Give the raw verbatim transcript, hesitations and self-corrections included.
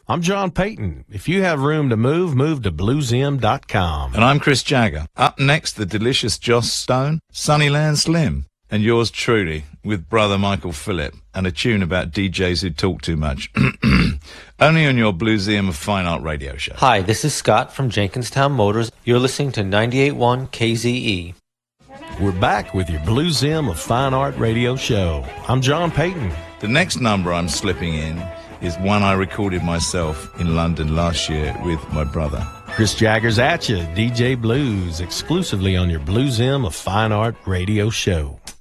I'm John Payton. If you have room to move, move to blues m dot com. And I'm Chris Jagger. Up next, the delicious Joss Stone, Sunnyland Slim. And yours truly, with brother Michael Phillip, and a tune about D Js who talk too much. Only on your Blueseum of Fine Art radio show. Hi, this is Scott from Jenkinstown Motors. You're listening to ninety-eight point one K Z E. We're back with your Blueseum of Fine Art radio show. I'm John Payton. The next number I'm slipping in is one I recorded myself in London last year with my brother. Chris Jagger's at you, D J Blues, exclusively on your Blueseum of Fine Art radio show.